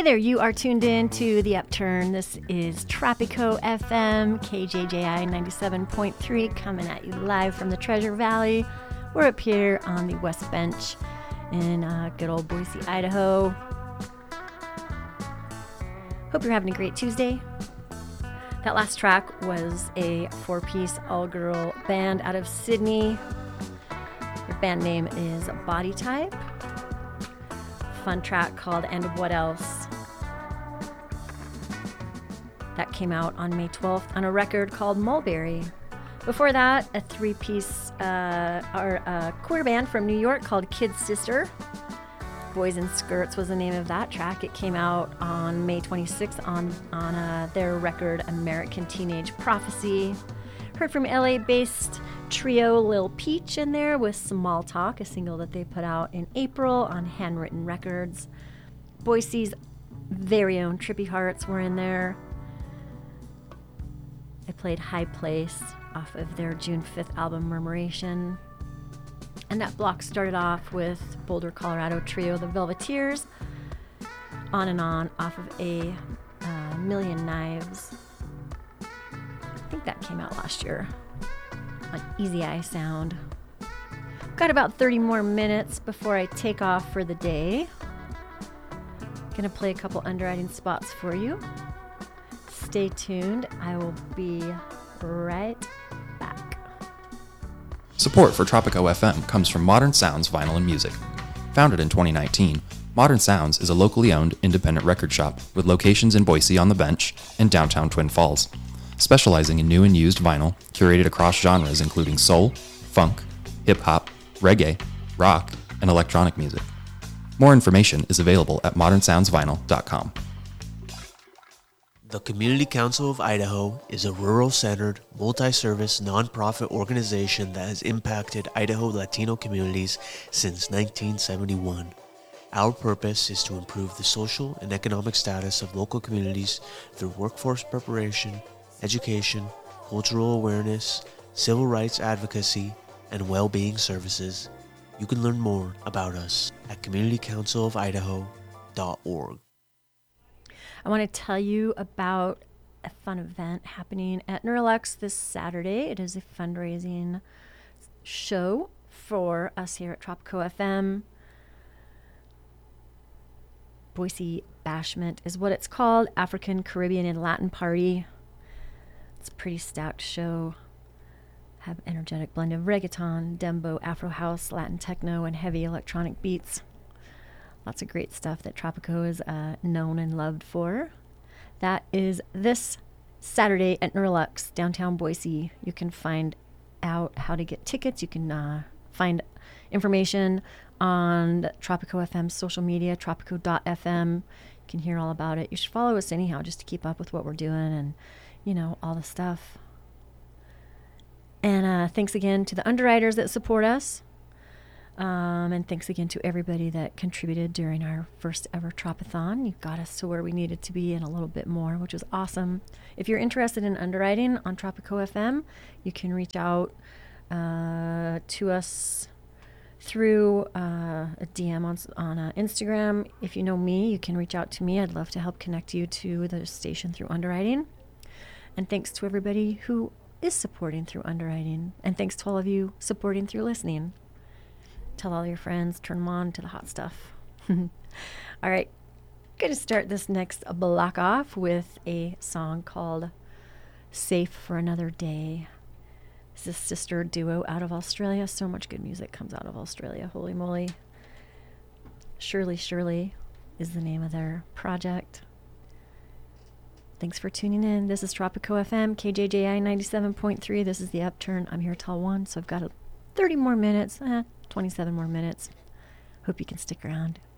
there, you are tuned in to The Upturn. This is Tropico FM, KJJI 97.3, coming at you live from the Treasure Valley. We're up here on the West Bench in good old Boise, Idaho. Hope you're having a great Tuesday. That last track was a four-piece all-girl band out of Sydney. The band name is Body Type. Fun track called And What Else. That came out on May 12th on a record called Mulberry. Before that, a three-piece queer band from New York called Kid Sister. Boys in Skirts was the name of that track. It came out on May 26th on their record American Teenage Prophecy. Heard from LA-based trio Lil Peach in there with Small Talk, a single that they put out in April on Handwritten Records. Boise's very own Trippy Hearts were in there. They played High Place off of their June 5th album Murmuration. And that block started off with Boulder, Colorado trio The Velveteers, On and On off of A Million Knives. I think that came out last year on Easy Eye Sound. Got about 30 more minutes before I take off for the day. Gonna play a couple underwriting spots for you. Stay tuned. I will be right back. Support for Tropico FM comes from Modern Sounds Vinyl and Music. Founded in 2019, Modern Sounds is a locally owned independent record shop with locations in Boise on the Bench and downtown Twin Falls, specializing in new and used vinyl curated across genres including soul, funk, hip-hop, reggae, rock, and electronic music. More information is available at modernsoundsvinyl.com. The Community Council of Idaho is a rural-centered, multi-service nonprofit organization that has impacted Idaho Latino communities since 1971. Our purpose is to improve the social and economic status of local communities through workforce preparation, education, cultural awareness, civil rights advocacy, and well-being services. You can learn more about us at communitycouncilofidaho.org. I want to tell you about a fun event happening at Neurolux this Saturday. It is a fundraising show for us here at Tropico FM. Boise Bashment is what it's called. African, Caribbean, and Latin Party. It's a pretty stacked show. Have an energetic blend of reggaeton, dembo, Afro house, Latin techno, and heavy electronic beats. Lots of great stuff that Tropico is known and loved for. That is this Saturday at Neurolux, downtown Boise. You can find out how to get tickets. You can find information on Tropico FM's social media, tropico.fm. You can hear all about it. You should follow us anyhow just to keep up with what we're doing and, you know, all the stuff. And thanks again to the underwriters that support us. And thanks again to everybody that contributed during our first ever Tropathon. You got us to where we needed to be and a little bit more, which was awesome. If you're interested in underwriting on Tropico FM, you can reach out to us through a DM on Instagram. If you know me, you can reach out to me. I'd love to help connect you to the station through underwriting. And thanks to everybody who is supporting through underwriting. And thanks to all of you supporting through listening. Tell all your friends, turn them on to the hot stuff. All right, going to start this next block off with a song called Safe for Another Day. It's a sister duo out of Australia. So much good music comes out of Australia. Holy moly. Shirley Shirley is the name of their project. Thanks for tuning in. This is Tropico FM, KJJI 97.3. This is The Upturn. I'm here till 1, so I've got 30 more minutes, 27 more minutes. Hope you can stick around.